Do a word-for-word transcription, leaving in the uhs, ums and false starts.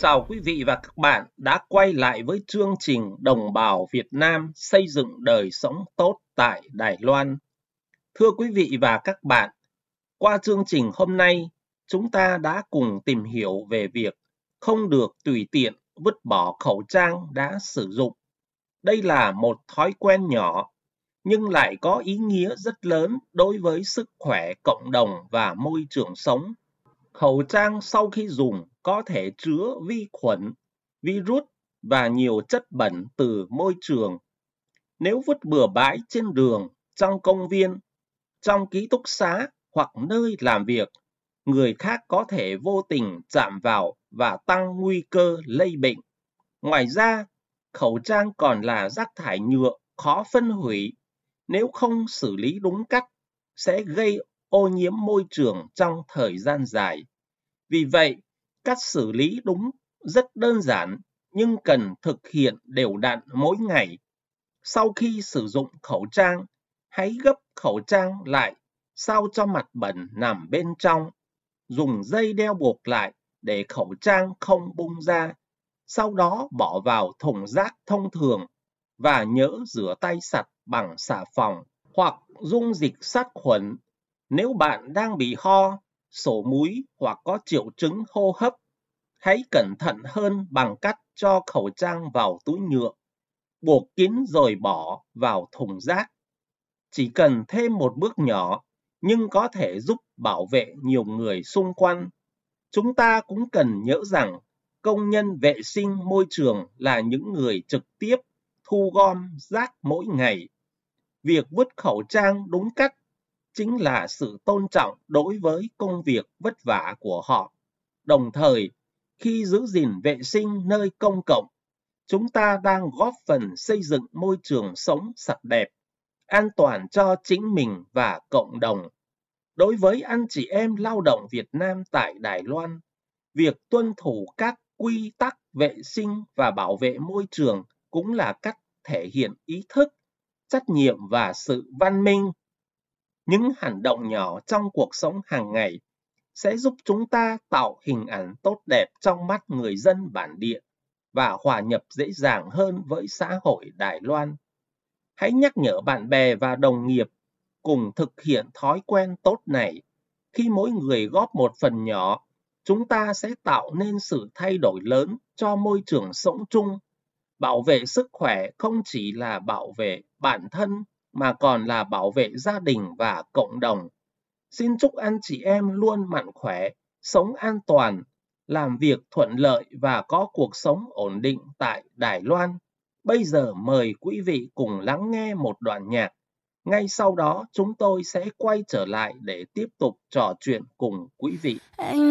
Chào quý vị và các bạn đã quay lại với chương trình Đồng bào Việt Nam xây dựng đời sống tốt tại Đài Loan. Thưa quý vị và các bạn, qua chương trình hôm nay, chúng ta đã cùng tìm hiểu về việc không được tùy tiện vứt bỏ khẩu trang đã sử dụng. Đây là một thói quen nhỏ, nhưng lại có ý nghĩa rất lớn đối với sức khỏe cộng đồng và môi trường sống. Khẩu trang sau khi dùng có thể chứa vi khuẩn, virus và nhiều chất bẩn từ môi trường. Nếu vứt bừa bãi trên đường, trong công viên, trong ký túc xá hoặc nơi làm việc, người khác có thể vô tình chạm vào và tăng nguy cơ lây bệnh. Ngoài ra, khẩu trang còn là rác thải nhựa khó phân hủy. Nếu không xử lý đúng cách, sẽ gây ô nhiễm môi trường trong thời gian dài. Vì vậy, cách xử lý đúng rất đơn giản nhưng cần thực hiện đều đặn mỗi ngày. Sau khi sử dụng khẩu trang, hãy gấp khẩu trang lại sao cho mặt bẩn nằm bên trong. Dùng dây đeo buộc lại để khẩu trang không bung ra. Sau đó bỏ vào thùng rác thông thường và nhớ rửa tay sạch bằng xà phòng hoặc dung dịch sát khuẩn. Nếu bạn đang bị ho, sổ mũi hoặc có triệu chứng hô hấp, hãy cẩn thận hơn bằng cách cho khẩu trang vào túi nhựa, buộc kín rồi bỏ vào thùng rác. Chỉ cần thêm một bước nhỏ, nhưng có thể giúp bảo vệ nhiều người xung quanh. Chúng ta cũng cần nhớ rằng, công nhân vệ sinh môi trường là những người trực tiếp thu gom rác mỗi ngày. Việc vứt khẩu trang đúng cách chính là sự tôn trọng đối với công việc vất vả của họ. Đồng thời, khi giữ gìn vệ sinh nơi công cộng, chúng ta đang góp phần xây dựng môi trường sống sạch đẹp, an toàn cho chính mình và cộng đồng. Đối với anh chị em lao động Việt Nam tại Đài Loan, việc tuân thủ các quy tắc vệ sinh và bảo vệ môi trường cũng là cách thể hiện ý thức, trách nhiệm và sự văn minh. Những hành động nhỏ trong cuộc sống hàng ngày sẽ giúp chúng ta tạo hình ảnh tốt đẹp trong mắt người dân bản địa và hòa nhập dễ dàng hơn với xã hội Đài Loan. Hãy nhắc nhở bạn bè và đồng nghiệp cùng thực hiện thói quen tốt này. Khi mỗi người góp một phần nhỏ, chúng ta sẽ tạo nên sự thay đổi lớn cho môi trường sống chung. Bảo vệ sức khỏe không chỉ là bảo vệ bản thân mà còn là bảo vệ gia đình và cộng đồng. Xin chúc anh chị em luôn mạnh khỏe, sống an toàn, làm việc thuận lợi và có cuộc sống ổn định tại Đài Loan. Bây giờ mời quý vị cùng lắng nghe một đoạn nhạc. Ngay sau đó chúng tôi sẽ quay trở lại để tiếp tục trò chuyện cùng quý vị. Anh